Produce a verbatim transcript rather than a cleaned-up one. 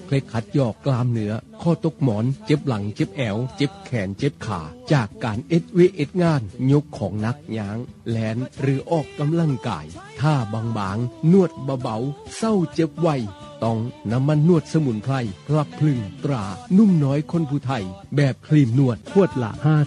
เคล็ดขัดยอกกล้ามเนื้อข้อตกหมอนเจ็บหลังเจ็บแอวเจ็บแขนเจ็บขาจากการเอ็ดเวเอ็ดงานยกของหนักย้างแลนหรือออกกำลังกายท่าบางๆนวดเบาๆเศร้าเจ็บไวต้องน้ำมันนวดสมุนไพรพลับพลึงตรานุ่มน้อยคนผู้ไทยแบบครีมนวดขวดละห้า